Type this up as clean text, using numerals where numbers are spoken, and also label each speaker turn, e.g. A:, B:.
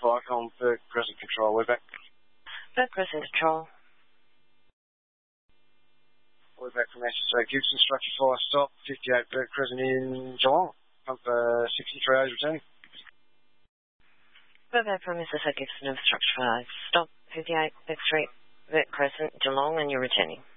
A: Pike on Burke Crescent Control. We're back.
B: Burke Crescent Control.
A: We're back from SSA Gibson. Structure fire stop. 58 Burke Crescent in Geelong. Pump 63 A's returning.
B: We're back from SSA Gibson of Structure 5. Stop 58 Burke Street, Burke Crescent, Geelong, and you're returning.